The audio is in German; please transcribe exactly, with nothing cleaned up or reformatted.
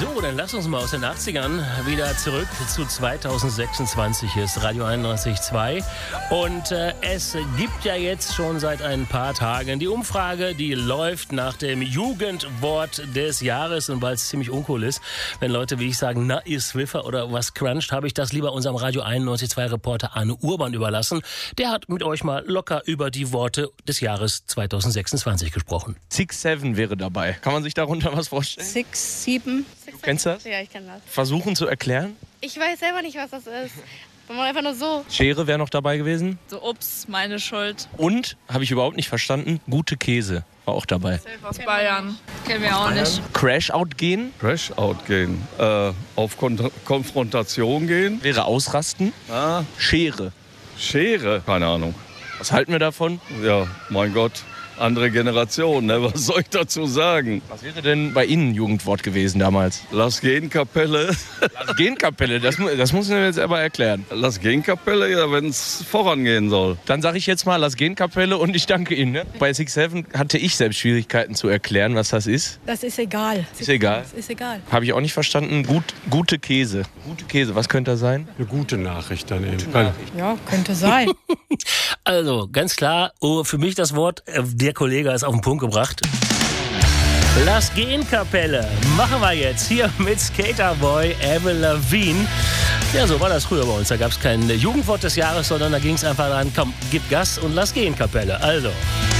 So, dann lass uns mal aus den achtzigern wieder zurück zu zweitausendsechsundzwanzig. Hier ist Radio einundneunzig Komma zwei. Und äh, es gibt ja jetzt schon seit ein paar Tagen die Umfrage, die läuft nach dem Jugendwort des Jahres. Und weil es ziemlich uncool ist, wenn Leute wie ich sagen, na, ihr Swiffer oder was cruncht, habe ich das lieber unserem Radio einundneunzig Komma zwei Reporter Arne Urban überlassen. Der hat mit euch mal locker über die Worte des Jahres zweitausendsechsundzwanzig gesprochen. Six Seven wäre dabei. Kann man sich darunter was vorstellen? Six, sieben. Du kennst das? Ja, ich kenn das. Versuchen zu erklären? Ich weiß selber nicht, was das ist. Man macht einfach nur so. Schere wäre noch dabei gewesen. So, ups, meine Schuld. Und, habe ich überhaupt nicht verstanden, gute Käse war auch dabei. Aus Bayern. Kennen wir auch nicht. Crash-out gehen Crash-out gehen. Äh, auf Kon- Konfrontation gehen. wäre ausrasten. Ah, Schere. Schere. Keine Ahnung. Was halten wir davon? Ja, mein Gott. Andere Generation, ne? Was soll ich dazu sagen? Was wäre denn bei Ihnen Jugendwort gewesen damals? Lass gehen, Kapelle. Lass gehen, Kapelle, das, mu- das muss mir jetzt aber erklären. Lass gehen, Kapelle, ja, wenn es vorangehen soll. Dann sage ich jetzt mal, lass gehen, Kapelle, und ich danke Ihnen. Ne? Bei Six Seven hatte ich selbst Schwierigkeiten zu erklären, was das ist. Das ist egal. Ist egal. Das ist egal. Habe ich auch nicht verstanden. Gut, gute Käse. Gute Käse, was könnte das sein? Eine gute Nachricht dann eben. Ja, könnte sein. Also, ganz klar, oh, für mich das Wort, äh, der Kollege ist auf den Punkt gebracht. Lass gehen, Kapelle. Machen wir jetzt hier mit Skaterboy Avril Lavigne. Ja, so war das früher bei uns. Da gab es kein Jugendwort des Jahres, sondern da ging es einfach an, komm, gib Gas und lass gehen, Kapelle. Also...